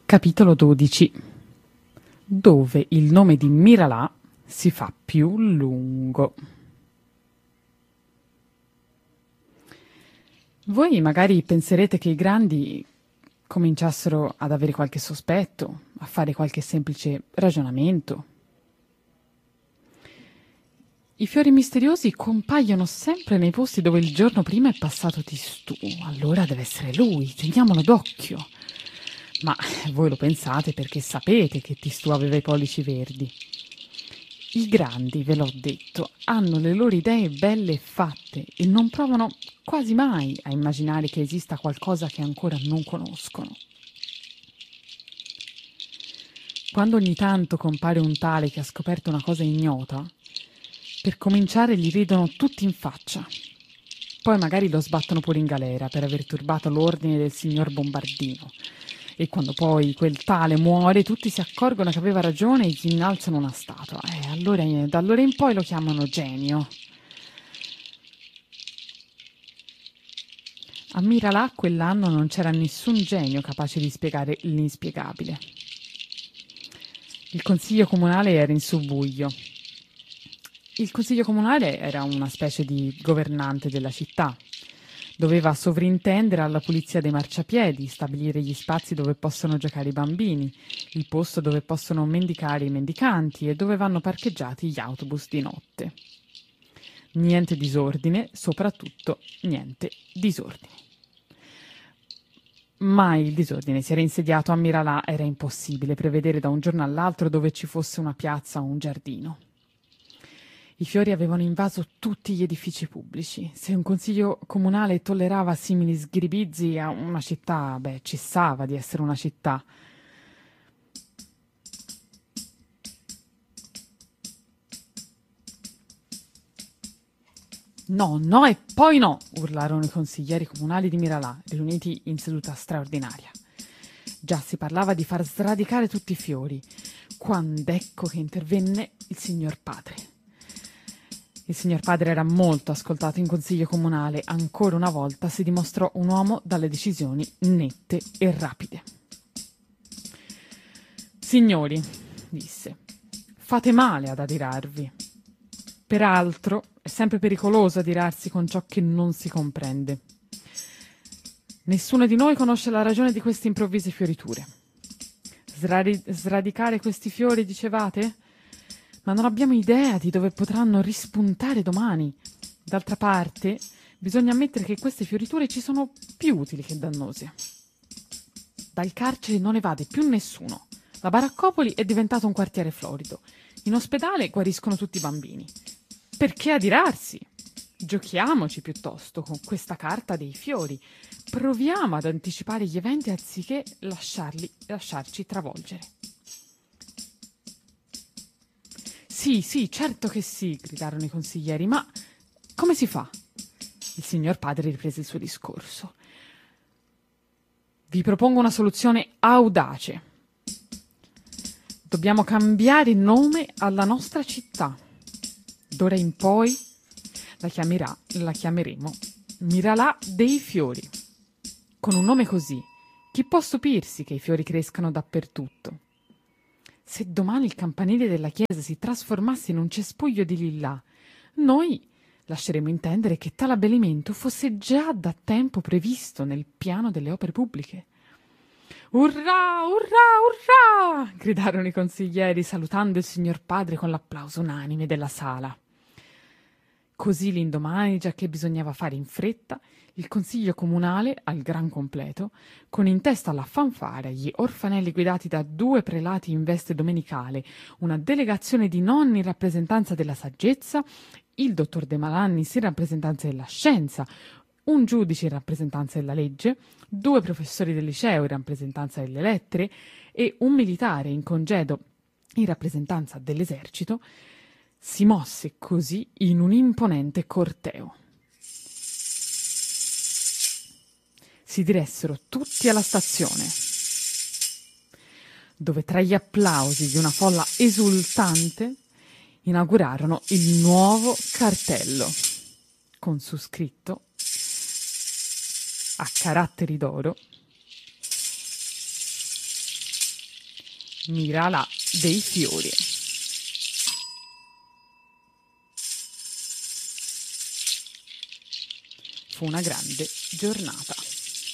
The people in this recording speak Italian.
Capitolo 12, dove il nome di Miralà si fa più lungo. Voi magari penserete che i grandi cominciassero ad avere qualche sospetto, a fare qualche semplice ragionamento. I fiori misteriosi compaiono sempre nei posti dove il giorno prima è passato Tistù. Allora deve essere lui, teniamolo d'occhio. Ma voi lo pensate perché sapete che Tistù aveva i pollici verdi. I grandi, ve l'ho detto, hanno le loro idee belle e fatte e non provano quasi mai a immaginare che esista qualcosa che ancora non conoscono. Quando ogni tanto compare un tale che ha scoperto una cosa ignota, per cominciare gli ridono tutti in faccia. Poi magari lo sbattono pure in galera per aver turbato l'ordine del signor Bombardino. E quando poi quel tale muore, tutti si accorgono che aveva ragione e gli innalzano una statua. Allora, da allora in poi lo chiamano genio. A Miralà quell'anno non c'era nessun genio capace di spiegare l'inspiegabile. Il consiglio comunale era in subbuglio. Il consiglio comunale era una specie di governante della città. Doveva sovrintendere alla pulizia dei marciapiedi, stabilire gli spazi dove possono giocare i bambini, il posto dove possono mendicare i mendicanti e dove vanno parcheggiati gli autobus di notte. Niente disordine, soprattutto niente disordine. Mai il disordine si era insediato a Miralà, era impossibile prevedere da un giorno all'altro dove ci fosse una piazza o un giardino. I fiori avevano invaso tutti gli edifici pubblici. Se un consiglio comunale tollerava simili sghiribizzi a una città, cessava di essere una città. No, no e poi no, urlarono i consiglieri comunali di Miralà, riuniti in seduta straordinaria. Già si parlava di far sradicare tutti i fiori, quando ecco che intervenne il signor padre. Il signor padre era molto ascoltato in consiglio comunale. Ancora una volta si dimostrò un uomo dalle decisioni nette e rapide. Signori, disse, fate male ad adirarvi. Peraltro è sempre pericoloso adirarsi con ciò che non si comprende. Nessuno di noi conosce la ragione di queste improvvise fioriture. Sradicare questi fiori, dicevate? Ma non abbiamo idea di dove potranno rispuntare domani. D'altra parte, bisogna ammettere che queste fioriture ci sono più utili che dannose. Dal carcere non evade più nessuno. La Baraccopoli è diventato un quartiere florido. In ospedale guariscono tutti i bambini. Perché adirarsi? Giochiamoci piuttosto con questa carta dei fiori. Proviamo ad anticipare gli eventi anziché lasciarci travolgere. Sì, certo che sì, gridarono i consiglieri, ma come si fa? Il signor padre riprese il suo discorso. Vi propongo una soluzione audace. Dobbiamo cambiare nome alla nostra città. D'ora in poi la chiameremo Miralà dei Fiori. Con un nome così, chi può stupirsi che i fiori crescano dappertutto? Se domani il campanile della chiesa si trasformasse in un cespuglio di lillà, noi lasceremo intendere che tale abbellimento fosse già da tempo previsto nel piano delle opere pubbliche. Urrà, urrà, urrà! Gridarono i consiglieri, salutando il signor padre con l'applauso unanime della sala. Così l'indomani, già che bisognava fare in fretta, il consiglio comunale, al gran completo, con in testa alla fanfara gli orfanelli guidati da 2 prelati in veste domenicale, una delegazione di nonni in rappresentanza della saggezza, il dottor De Malannis in rappresentanza della scienza, un giudice in rappresentanza della legge, 2 professori del liceo in rappresentanza delle lettere e un militare in congedo in rappresentanza dell'esercito, si mosse così in un imponente corteo. Si diressero tutti alla stazione, dove tra gli applausi di una folla esultante inaugurarono il nuovo cartello, con su scritto a caratteri d'oro Mirala dei fiori. Fu una grande giornata.